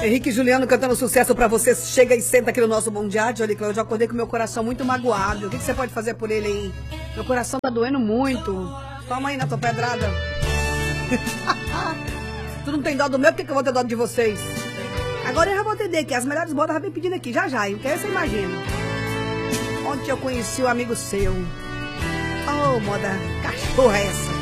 Henrique e Juliano cantando sucesso pra você. Chega e senta aqui no nosso Bom Dia. Olha, eu já acordei com meu coração muito magoado. O que você pode fazer por ele aí? Meu coração tá doendo muito. Toma aí na tua pedrada. Tu não tem dó do meu, por que eu vou ter dó de vocês? Agora eu já vou atender aqui. As melhores modas já vem pedindo aqui, já, hein? Que aí você imagina. Ontem eu conheci um amigo seu. Oh, moda cachorra essa.